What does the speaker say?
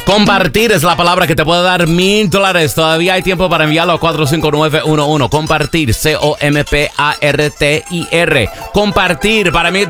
Compartir es la palabra que te puede dar $1,000. Todavía hay tiempo para enviarlo a 45911. Compartir, COMPARTIR. Compartir para mí